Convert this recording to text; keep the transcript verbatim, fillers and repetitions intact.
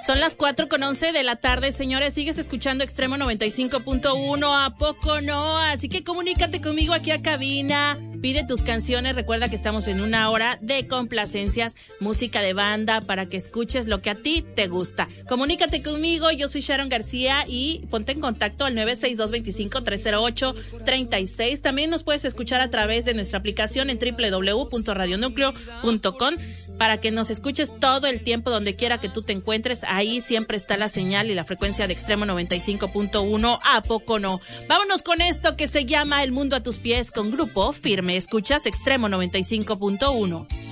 Son las cuatro con once de la tarde, señores. Sigues escuchando Extremo noventa y cinco punto uno. ¿A poco no? Así que comunícate conmigo aquí a cabina. Pide tus canciones. Recuerda que estamos en una hora de complacencias, música de banda, para que escuches lo que a ti te gusta. Comunícate conmigo. Yo soy Sharon García y ponte en contacto al nueve seis dos, dos cinco, tres cero ocho, tres seis. También nos puedes escuchar a través de nuestra aplicación en doble u doble u doble u punto radio núcleo punto com para que nos escuches todo el tiempo donde quiera que tú te encuentres. Ahí siempre está la señal y la frecuencia de Extremo noventa y cinco punto uno. ¿A poco no? Vámonos con esto que se llama El Mundo a tus Pies con Grupo Firme. Escuchas Extremo noventa y cinco punto uno.